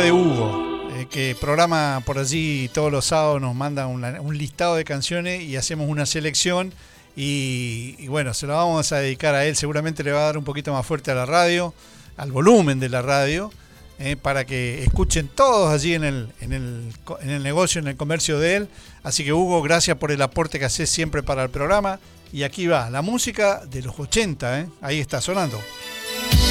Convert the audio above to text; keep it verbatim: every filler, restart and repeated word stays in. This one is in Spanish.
De Hugo, eh, que programa por allí todos los sábados, nos manda una- un listado de canciones y hacemos una selección y, y bueno, se lo vamos a dedicar a él, seguramente le va a dar un poquito más fuerte a la radio, al volumen de la radio, eh, para que escuchen todos allí en el, en, el, co- en el negocio, en el comercio de él. Así que Hugo, gracias por el aporte que haces siempre para el programa y aquí va, la música de los ochenta, eh, ahí está sonando.